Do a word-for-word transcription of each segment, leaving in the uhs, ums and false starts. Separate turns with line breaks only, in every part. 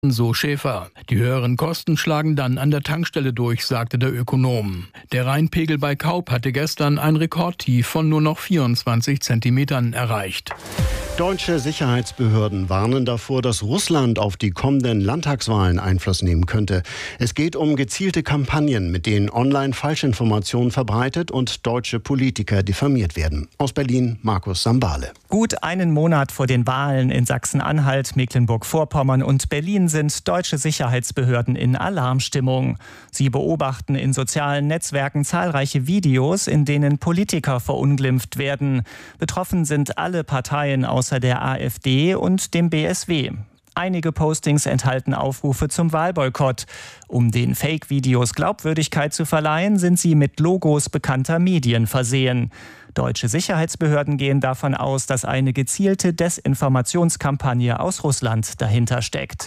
So Schäfer. Die höheren Kosten schlagen dann an der Tankstelle durch, sagte der Ökonom. Der Rheinpegel bei Kaub hatte gestern ein Rekordtief von nur noch vierundzwanzig Zentimetern erreicht.
Deutsche Sicherheitsbehörden warnen davor, dass Russland auf die kommenden Landtagswahlen Einfluss nehmen könnte. Es geht um gezielte Kampagnen, mit denen online Falschinformationen verbreitet und deutsche Politiker diffamiert werden. Aus Berlin, Markus Sambale.
Gut einen Monat vor den Wahlen in Sachsen-Anhalt, Mecklenburg-Vorpommern und Berlin sind deutsche Sicherheitsbehörden in Alarmstimmung. Sie beobachten in sozialen Netzwerken zahlreiche Videos, in denen Politiker verunglimpft werden. Betroffen sind alle Parteien außer der AfD und dem B S W. Einige Postings enthalten Aufrufe zum Wahlboykott. Um den Fake-Videos Glaubwürdigkeit zu verleihen, sind sie mit Logos bekannter Medien versehen. Deutsche Sicherheitsbehörden gehen davon aus, dass eine gezielte Desinformationskampagne aus Russland dahinter steckt.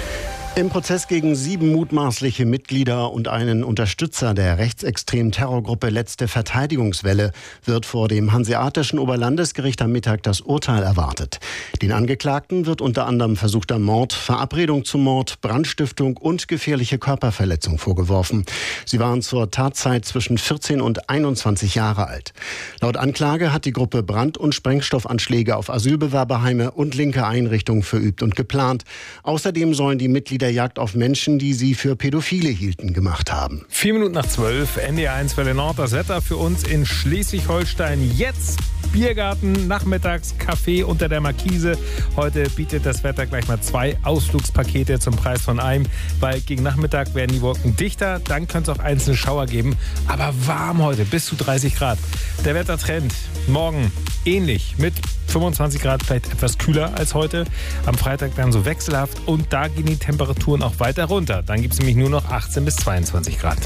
Im Prozess gegen sieben mutmaßliche Mitglieder und einen Unterstützer der rechtsextremen Terrorgruppe Letzte Verteidigungswelle wird vor dem Hanseatischen Oberlandesgericht am Mittag das Urteil erwartet. Den Angeklagten wird unter anderem versuchter Mord, Verabredung zum Mord, Brandstiftung und gefährliche Körperverletzung vorgeworfen. Sie waren zur Tatzeit zwischen vierzehn und einundzwanzig Jahre alt. Laut Anklage hat die Gruppe Brand- und Sprengstoffanschläge auf Asylbewerberheime und linke Einrichtungen verübt und geplant. Außerdem sollen die Mitglieder Jagd auf Menschen, die sie für Pädophile hielten, gemacht haben.
Vier Minuten nach zwölf, N D R eins Welle Nord, das Wetter für uns in Schleswig-Holstein. Jetzt Biergarten, nachmittags Kaffee unter der Markise. Heute bietet das Wetter gleich mal zwei Ausflugspakete zum Preis von einem, weil gegen Nachmittag werden die Wolken dichter, dann könnte es auch einzelne Schauer geben, aber warm heute, bis zu dreißig Grad. Der Wettertrend morgen ähnlich mit fünfundzwanzig Grad, vielleicht etwas kühler als heute. Am Freitag dann so wechselhaft und da gehen die Temperaturen auch weiter runter. Dann gibt es nämlich nur noch achtzehn bis zweiundzwanzig Grad.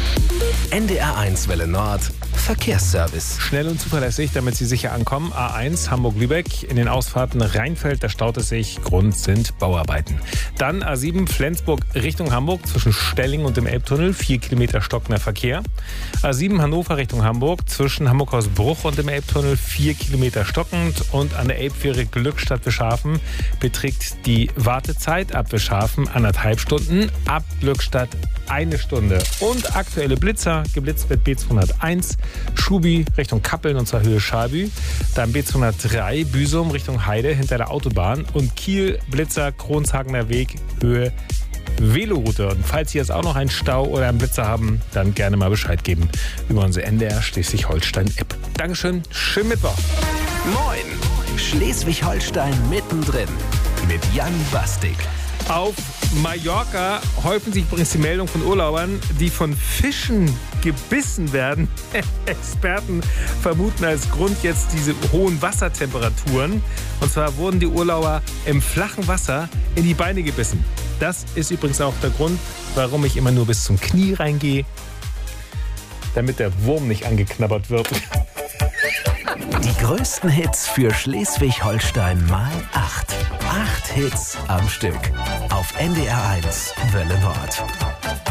N D R eins Welle Nord, Verkehrsservice.
Schnell und zuverlässig, damit Sie sicher ankommen. A eins Hamburg-Lübeck, in den Ausfahrten Rheinfeld, da staut es sich. Grund sind Bauarbeiten. Dann A sieben Flensburg Richtung Hamburg, zwischen Stelling und dem Elbtunnel, vier Kilometer stockender Verkehr. A sieben Hannover Richtung Hamburg, zwischen Hamburg-Hausbruch und dem Elbtunnel, vier Kilometer stockend. Und an der Elbfähre Glückstadt-Wischhafen beträgt die Wartezeit ab Wischhafen anderthalb Stunden, ab Glückstadt eine Stunde. Und aktuelle Blitzer, geblitzt wird B zweihunderteins, Schubi Richtung Kappeln und zwar Höhe Schalbü. Dann B zweihundertdrei, Büsum Richtung Heide hinter der Autobahn. Und Kiel, Blitzer, Kronshagener Weg, Höhe Veloroute. Und falls Sie jetzt auch noch einen Stau oder einen Blitzer haben, dann gerne mal Bescheid geben über unsere N D R Schleswig-Holstein-App. Dankeschön, schönen Mittwoch.
Moin, Schleswig-Holstein mittendrin mit Jan Bastik.
Auf Mallorca häufen sich übrigens die Meldungen von Urlaubern, die von Fischen gebissen werden. Experten vermuten als Grund jetzt diese hohen Wassertemperaturen. Und zwar wurden die Urlauber im flachen Wasser in die Beine gebissen. Das ist übrigens auch der Grund, warum ich immer nur bis zum Knie reingehe, damit der Wurm nicht angeknabbert wird.
Die größten Hits für Schleswig-Holstein mal acht. Acht Hits am Stück. Auf N D R eins Welle Nord.